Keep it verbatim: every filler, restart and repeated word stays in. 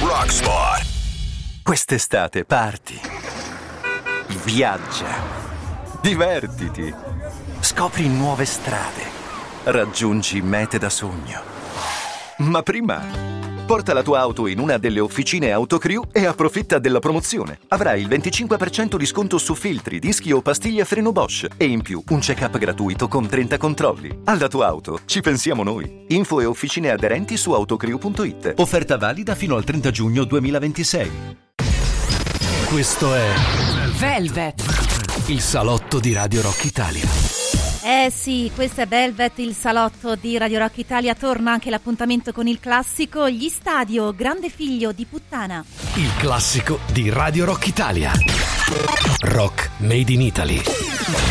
Rockspot. Quest'estate parti, viaggia, divertiti, scopri nuove strade, raggiungi mete da sogno. Ma prima porta la tua auto in una delle officine Autocrew e approfitta della promozione. Avrai il venticinque per cento di sconto su filtri, dischi o pastiglie a freno Bosch e in più un check-up gratuito con trenta controlli. Alla tua auto ci pensiamo noi. Info e officine aderenti su autocrew punto it. Offerta valida fino al trenta giugno duemilaventisei. Questo è Velvet, il salotto di Radio Rock Italia. Eh sì, questo è Velvet, il salotto di Radio Rock Italia. Torna anche l'appuntamento con il classico Gli Stadio, grande figlio di puttana. Il classico di Radio Rock Italia. Rock Made in Italy.